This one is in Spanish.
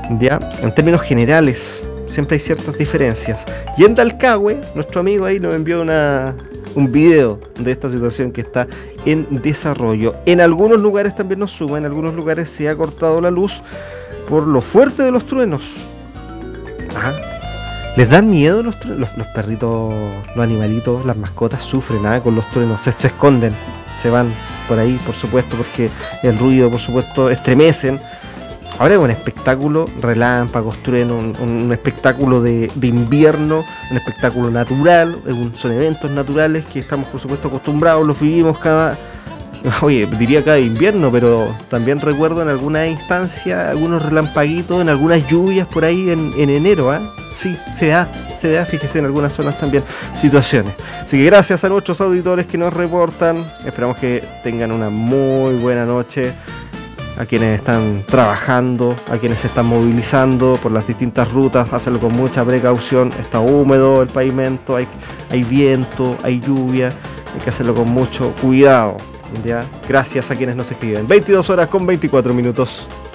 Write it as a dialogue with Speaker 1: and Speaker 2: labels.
Speaker 1: ya, en términos generales, siempre hay ciertas diferencias. Y en Dalcahue, nuestro amigo ahí nos envió un video de esta situación que está en desarrollo. En algunos lugares también nos suma, en algunos lugares se ha cortado la luz por lo fuerte de los truenos. Ajá. ¿Les dan miedo los perritos, los animalitos, las mascotas sufren con los truenos? Se esconden, se van por ahí, por supuesto, porque el ruido, por supuesto, estremecen. Ahora es un espectáculo, relámpagos, truenos, un espectáculo de invierno, un espectáculo natural, son eventos naturales que estamos, por supuesto, acostumbrados, los vivimos diría cada invierno, pero también recuerdo en alguna instancia, algunos relampaguitos, en algunas lluvias por ahí en enero, Sí, se da, fíjese, en algunas zonas también situaciones. Así que gracias a nuestros auditores que nos reportan, esperamos que tengan una muy buena noche, a quienes están trabajando, a quienes se están movilizando por las distintas rutas, hacerlo con mucha precaución, está húmedo el pavimento, hay viento, hay lluvia, hay que hacerlo con mucho cuidado. ¿Ya? Gracias a quienes nos escriben. 22 horas con 24 minutos.